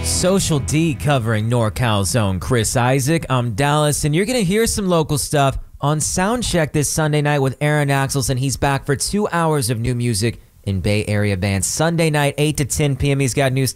Social D covering NorCal's own Chris Isaac. I'm Dallas, and you're going to hear some local stuff on Soundcheck this Sunday night with Aaron Axelson. He's back for 2 hours of new music in Bay Area bands. Sunday night, 8 to 10 p.m. He's got news